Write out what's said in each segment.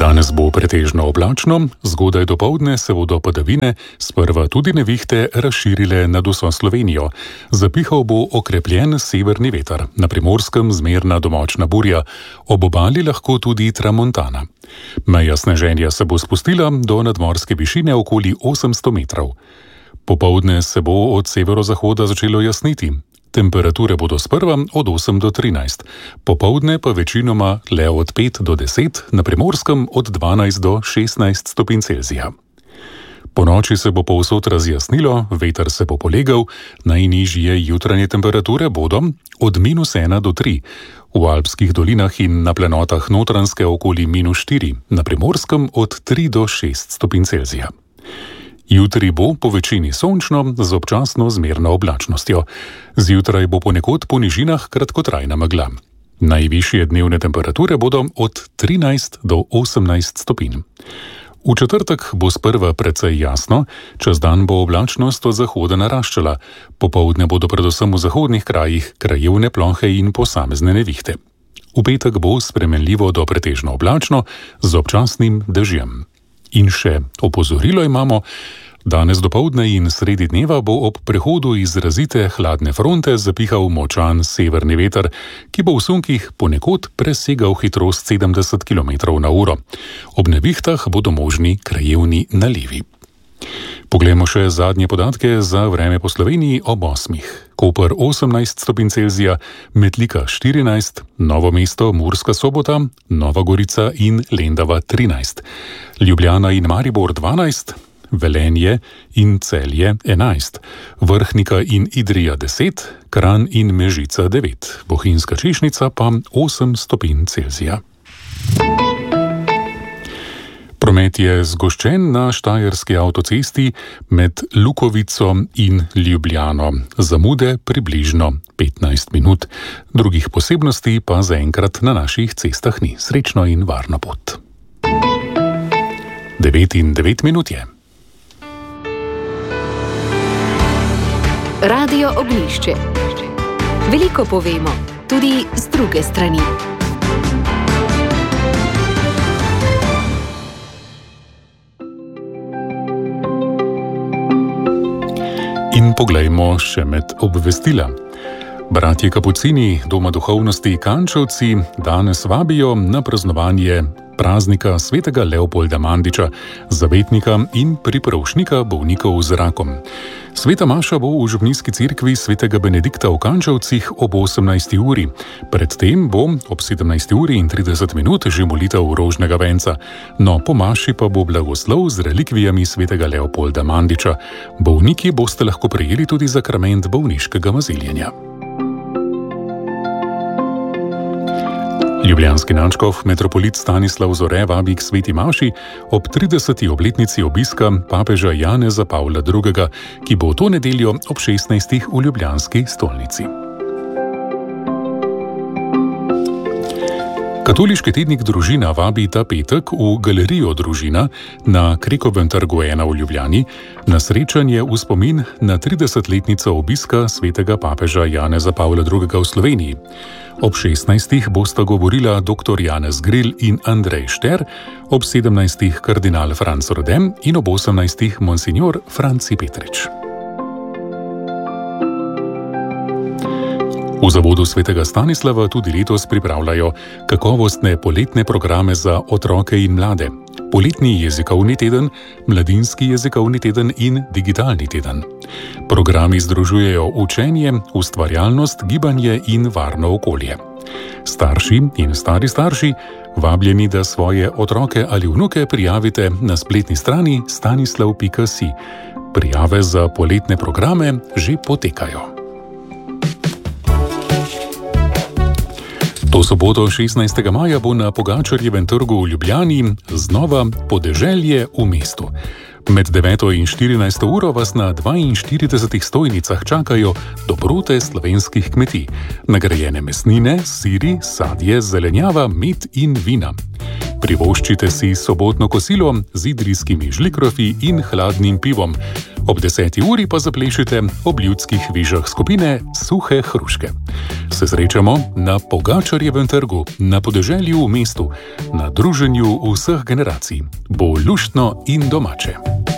Danes bo pretežno oblačno, zgodaj dopoldne se bodo padavine, sprva tudi nevihte, razširile nad vso Slovenijo. Zapihal bo okrepljen severni veter, na Primorskem zmerna do močna burja, ob obali lahko tudi tramontana. Meja sneženja se bo spustila do nadmorske višine okoli 800 metrov. Popoldne se bo od severozahoda začelo jasniti. Temperature bodo sprva od 8 do 13, popoldne pa večinoma le od 5 do 10, na Primorskem od 12 do 16 stopinj Celzija. Po noči se bo povsod razjasnilo, veter se bo polegal, najnižje jutranje temperature bodo od -1 do 3, v alpskih dolinah in na planotah Notranjske okoli -4, na Primorskem od 3 do 6 stopinj Celzija. Jutri bo po večini sončno z občasno zmerno oblačnostjo. Zjutraj bo ponekod po nižinah kratkotrajna megla. Najvišje dnevne temperature bodo od 13 do 18 stopinj. V četrtek bo sprva precej jasno, čez dan bo oblačnost od zahoda naraščala, popoldne bodo predvsem v zahodnih krajih krajevne plohe in posamezne nevihte. V petek bo spremenljivo do pretežno oblačno z občasnim dežjem. In še opozorilo imamo, danes dopoldne in sredi dneva bo ob prehodu izrazite hladne fronte zapihal močan severni veter, ki bo v sunkih ponekod presegal hitrost 70 km/h. Ob nevihtah bodo možni krajevni nalivi. Poglejmo še zadnje podatke za vreme po Sloveniji ob 8. Koper 18 stopinj Celzija, Metlika 14, Novo mesto, Murska Sobota, Nova Gorica in Lendava 13, Ljubljana in Maribor 12, Velenje in Celje 11, Vrhnika in Idrija 10, Kranj in Mežica 9, Bohinjska Češnica pa 8 stopinj Celzija. Promet je zgoščen na štajerski avtocesti med Lukovico in Ljubljano. Zamude približno 15 minut. Drugih posebnosti pa zaenkrat na naših cestah ni. Srečno in varno pot. 9:09 minut je. Radio Ognjišče. Veliko povemo, tudi z druge strani. In poglejmo še med obvestila. Bratje Kapucini Doma duhovnosti Kančevci danes vabijo na praznovanje praznika svetega Leopolda Mandiča, zavetnika in pripravšnika bolnikov z rakom. Sveta maša bo v župnijski cerkvi svetega Benedikta v Kančevcih ob 18. uri. Predtem bo ob 17:30 že molitev rožnega venca. No, po maši pa bo blagoslov z relikvijami svetega Leopolda Mandiča. Bolniki boste lahko prejeli tudi sakrament bolniškega maziljenja. Ljubljanski nadškof metropolit Stanislav Zore vabi k sveti maši ob 30. obletnici obiska papeža Janeza Pavla II., ki bo to nedeljo ob 16. v ljubljanski stolnici. Katoliški tednik Družina vabi ta petek v galerijo Družina na Krekovem trgu 1 v Ljubljani na srečanje v spomin na 30-letnico obiska svetega papeža Janeza Pavla II. V Sloveniji. Ob 16. bosta govorila dr. Janez Gril in Andrej Šter, ob 17. kardinal Franc Rodem in ob 18. monsignor Franci Petrič. V zavodu svetega Stanislava tudi letos pripravljajo kakovostne poletne programe za otroke in mlade. Poletni jezikovni teden, mladinski jezikovni teden in digitalni teden. Programi združujejo učenje, ustvarjalnost, gibanje in varno okolje. Starši in stari starši vabljeni, da svoje otroke ali vnuke prijavite na spletni strani stanislav.si. Prijave za poletne programe že potekajo. To soboto 16. maja bo na Pogačarjevem trgu v Ljubljani znova Podeželje v mestu. Med 9. in 14. uro vas na 42 stojnicah čakajo dobrote slovenskih kmetij, nagrajene mesnine, siri, sadje, zelenjava, med in vina. Privoščite si sobotno kosilo z idrijskimi žlikrofi in hladnim pivom. Ob 10. uri pa zaplešite ob ljudskih vižah skupine Suhe hruške. Se srečamo na Pogačarjevem trgu, na podeželju v mestu, na druženju vseh generacij. Bo luštno in domače.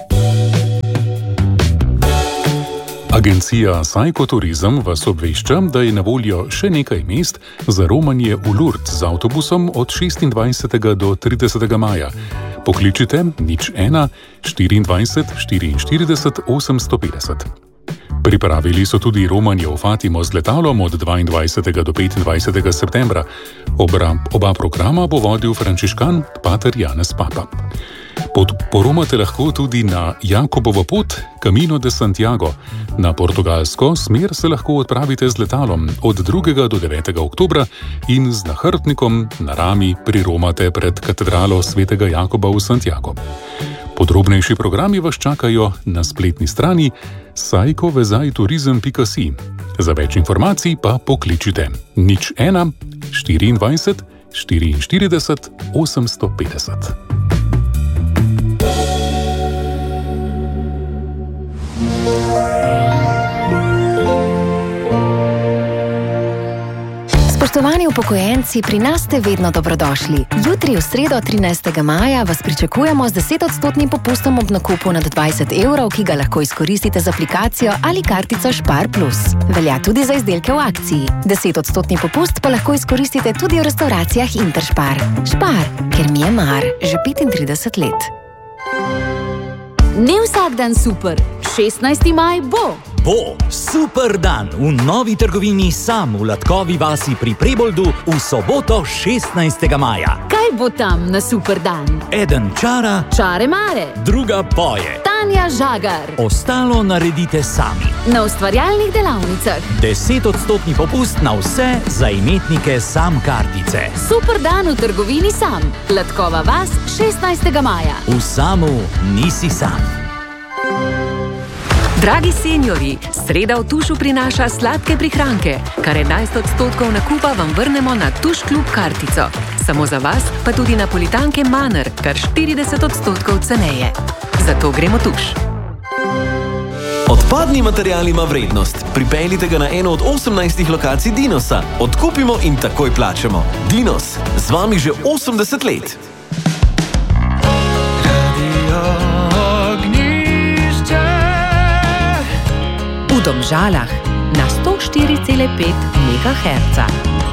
Agencija Sajko Turizem vas obvešča, da je na voljo še nekaj mest za romanje v Lourdes z avtobusom od 26. do 30. maja. Pokličite 01 24 44 850. Pripravili so tudi romanje v Fatimo z letalom od 22. do 25. septembra. Oba programa bo vodil frančiškan pater Janez Papa. Poromate lahko tudi na Jakobovo pot Camino de Santiago. Na portugalsko smer se lahko odpravite z letalom od 2. do 9. oktobra in z nahrbtnikom na rami priromate pred katedralo svetega Jakoba v Santiago. Podrobnejši programi vas čakajo na spletni strani sajkovezajturizem.si. Za več informacij pa pokličite 01 24 44 850. Spoštovani upokojenci, pri nas ste vedno dobrodošli. Jutri v sredo 13. maja vas pričakujemo z 10% popustom ob nakupu nad 20 evrov, ki ga lahko izkoristite z aplikacijo ali kartico Spar Plus. Velja tudi za izdelke v akciji. 10% popust pa lahko izkoristite tudi v restauracijah Interspar. Spar, ker mi je mar, že 35 let. Ne vsak dan super, 16. maj bo. Bo super dan v novi trgovini Sam v Latkovi vasi pri Preboldu v soboto 16. maja. Kaj bo tam na super dan? Eden čara, Čare mare. druga poje. Tanja Žagar. Ostalo naredite sami. Na ustvarjalnih delavnicah. 10% popust na vse za imetnike Sam kartice. Super dan v trgovini Sam. Latkova vas 16. maja. V Samu nisi sam. Dragi seniorji, sreda v Tušu prinaša sladke prihranke. Kar 11% nakupa vam vrnemo na Tuš klub kartico. Samo za vas pa tudi napolitanke Manner, kar 40% ceneje. Zato gremo Tuš. Odpadni material ima vrednost. Pripeljite ga na eno od 18 lokacij Dinosa. Odkupimo in takoj plačamo. Dinos, z vami že 80 let. V Domžalah na 104,5 MHz.